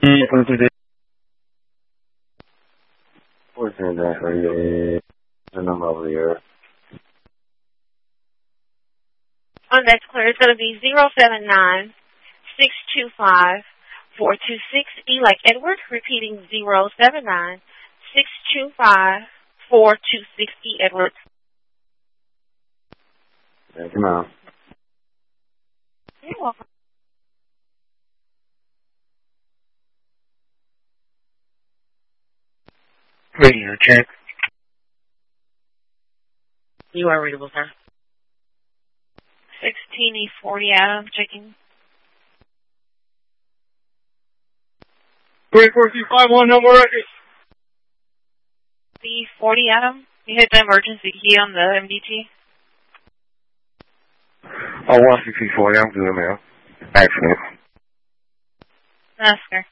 What's in that for you? The number over here. On that's clear, it's going to be 079-625-4260, like Edward, repeating 079-625-4260, Edward. Thank you, ma'am. You're welcome. Radio check. You are readable, sir. 16E40 Adam, checking. 34351, no more records. E40 Adam, you hit the emergency key on the MDT. Oh, 16340, I'm good, ma'am. Accident. Oscar.